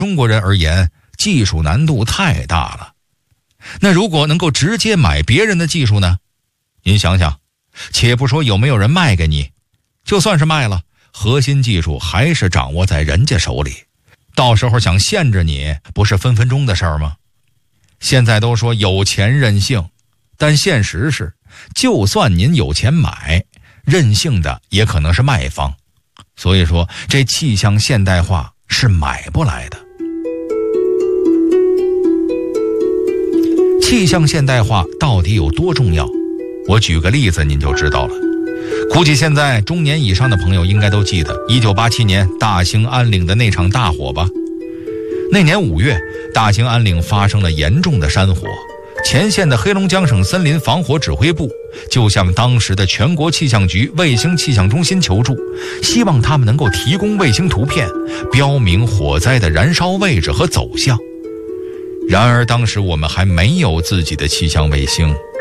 中国人而言，技术难度太大了。那如果能够直接买别人的技术呢？您想想，且不说有没有人卖给你，就算是卖了，核心技术还是掌握在人家手里，到时候想限制你，不是分分钟的事儿吗？现在都说有钱任性，但现实是，就算您有钱买，任性的也可能是卖方。所以说，这气象现代化是买不来的。气象现代化到底有多重要？我举个例子您就知道了。估计现在中年以上的朋友应该都记得1987年大兴安岭的那场大火吧。那年5月，大兴安岭发生了严重的山火，前线的黑龙江省森林防火指挥部就向当时的全国气象局卫星气象中心求助，希望他们能够提供卫星图片，标明火灾的燃烧位置和走向。然而当时我们还没有自己的气象卫星，